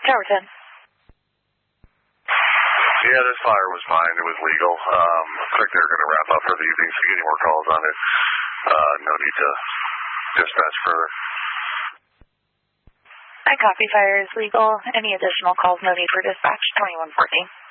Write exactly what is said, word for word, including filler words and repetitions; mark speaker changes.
Speaker 1: Tower ten.
Speaker 2: Yeah, this fire was fine. It was legal. Um, looks like they're going to wrap up for the evening, so any more calls on it, uh, no need to dispatch further.
Speaker 1: I copy fire is legal. Any additional calls, no need for dispatch. twenty-one fourteen.